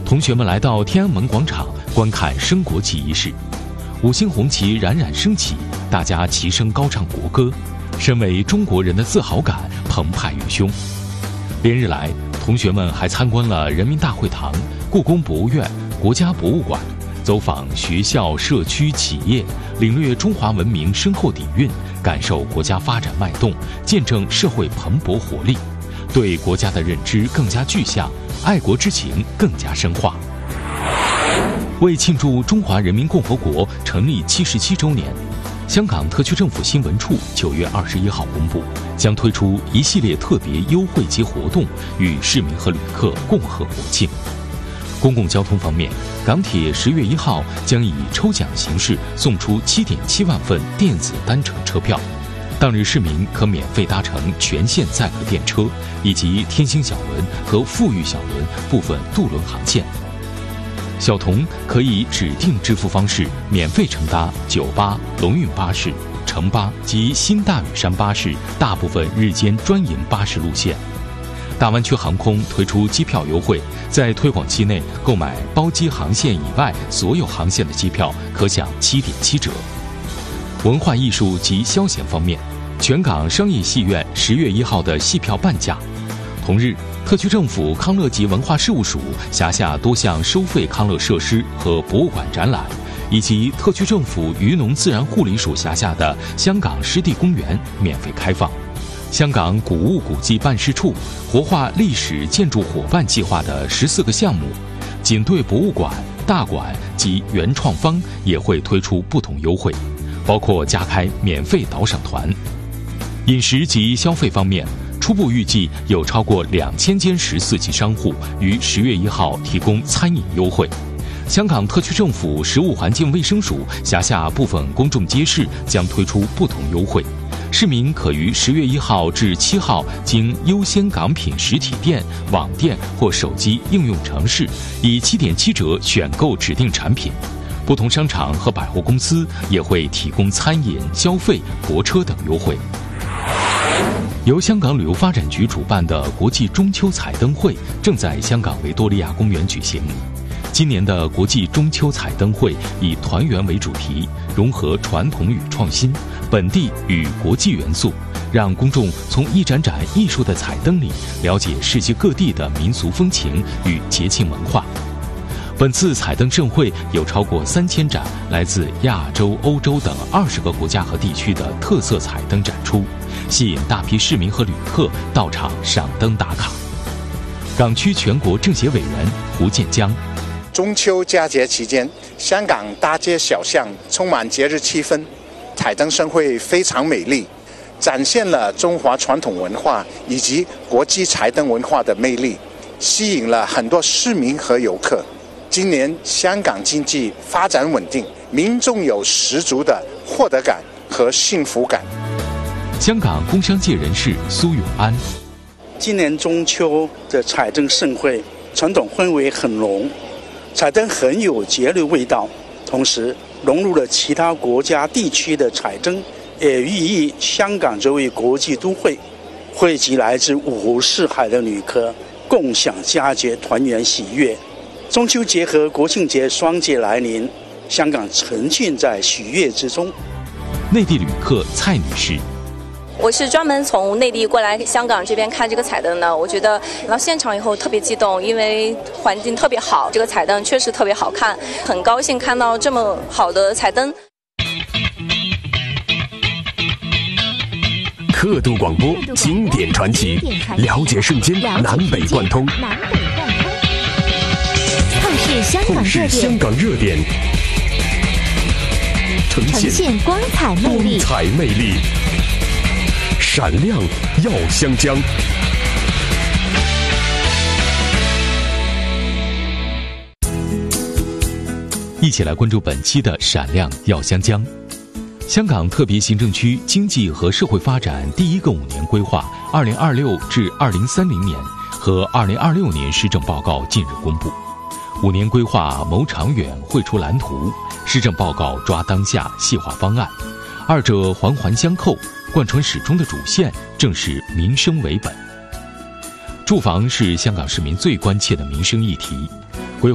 同学们来到天安门广场观看升国旗仪式，五星红旗冉冉升起，大家齐声高唱国歌，身为中国人的自豪感澎湃于胸。连日来，同学们还参观了人民大会堂、故宫博物院、国家博物馆，走访学校、社区、企业，领略中华文明深厚底蕴，感受国家发展脉动，见证社会蓬勃活力，对国家的认知更加具象，爱国之情更加深化。为庆祝中华人民共和国成立77周年，香港特区政府新闻处9月21号公布，将推出一系列特别优惠及活动，与市民和旅客共贺国庆。公共交通方面，港铁10月1号将以抽奖形式送出7.7万份电子单程车票，当日市民可免费搭乘全线载客电车以及天星小轮和富裕小轮部分渡轮航线。小童可以指定支付方式免费乘搭九巴、龙运巴士、城巴及新大屿山巴士大部分日间专营巴士路线。大湾区航空推出机票优惠，在推广期内购买包机航线以外所有航线的机票可享7.7折。文化艺术及消闲方面，全港商业戏院10月1号的戏票半价。同日，特区政府康乐及文化事务署辖下多项收费康乐设施和博物馆展览，以及特区政府渔农自然护理署辖下的香港湿地公园免费开放。香港古物古迹办事处活化历史建筑伙伴计划的14个项目，警队博物馆、大馆及原创方也会推出不同优惠，包括加开免费导赏团。饮食及消费方面，初步预计有超过2000间14级商户于10月1号提供餐饮优惠。香港特区政府食物环境卫生署辖下部分公众街市将推出不同优惠，市民可于10月1号至7号经优先港品实体店、网店或手机应用程式以7.7折选购指定产品。不同商场和百货公司也会提供餐饮、消费、泊车等优惠。由香港旅游发展局主办的国际中秋彩灯会正在香港维多利亚公园举行。今年的国际中秋彩灯会以团圆为主题，融合传统与创新、本地与国际元素，让公众从一盏盏艺术的彩灯里了解世界各地的民俗风情与节庆文化。本次彩灯盛会有超过3000盏来自亚洲、欧洲等20个国家和地区的特色彩灯展出，吸引大批市民和旅客到场赏灯打卡。港区全国政协委员胡建江： 中秋佳节期间，香港大街小巷充满节日气氛，彩灯盛会非常美丽，展现了中华传统文化以及国际彩灯文化的魅力，吸引了很多市民和游客。今年香港经济发展稳定，民众有十足的获得感和幸福感。 香港工商界人士苏永安： 今年中秋的彩灯盛会传统氛围很浓，彩灯很有节日味道，同时融入了其他国家地区的彩灯，也寓意香港作为国际都会，汇集来自五湖四海的旅客，共享佳节团圆喜悦。中秋节和国庆节双节来临，香港沉浸在喜悦之中。 内地旅客蔡女士： 我是专门从内地过来香港这边看这个彩灯的，我觉得来到现场以后特别激动，因为环境特别好，这个彩灯确实特别好看，很高兴看到这么好的彩灯。 刻度广播，经典传奇，了解瞬间，南北贯通。透视香港热点，呈现光彩魅力， 闪亮耀香江。 一起来关注本期的闪亮耀香江。香港特别行政区经济和社会发展第一个5年规划2026至2030年和2026年施政报告近日公布。5年规划谋长远，绘出蓝图，施政报告抓当下，细化方案，二者环环相扣，贯穿始终的主线正是民生为本。住房是香港市民最关切的民生议题，